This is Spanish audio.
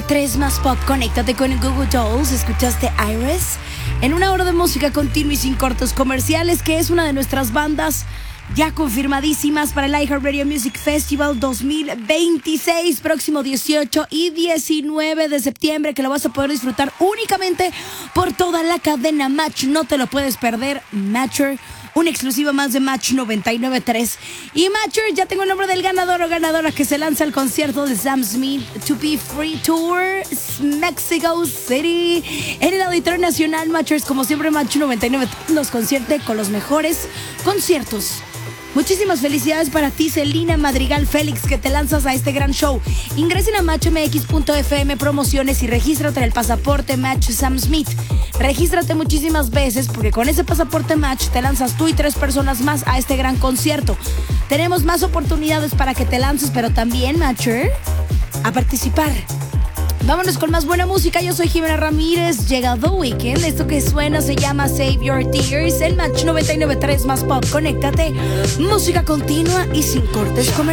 99.3 más pop. Conéctate con Google Dolls. Escuchaste Iris en una hora de música continua y sin cortos comerciales, que es una de nuestras bandas ya confirmadísimas para el iHeartRadio Music Festival 2026, próximo 18 y 19 de septiembre, que lo vas a poder disfrutar únicamente por toda la cadena Match. No te lo puedes perder. Matcher, una exclusiva más de Match 99.3. Y Matcher, ya tengo el nombre del ganador o ganadora que se lanza al concierto de Sam Smith To Be Free Tour Mexico City en el Auditorio Nacional. Matchers, como siempre, Match 99 nos concierte con los mejores conciertos. Muchísimas felicidades para ti, Celina Madrigal Félix, que te lanzas a este gran show. Ingresen a matchmx.fm promociones y regístrate en el pasaporte Match Sam Smith. Regístrate muchísimas veces, porque con ese pasaporte Match te lanzas tú y 3 personas más a este gran concierto. Tenemos más oportunidades para que te lances, pero también, Matcher, a participar. Vámonos con más buena música. Yo soy Jimena Ramírez. Llega The Weeknd. Esto que suena se llama Save Your Tears. El Match 99.3 más pop. Conéctate. Música continua y sin cortes comerciales.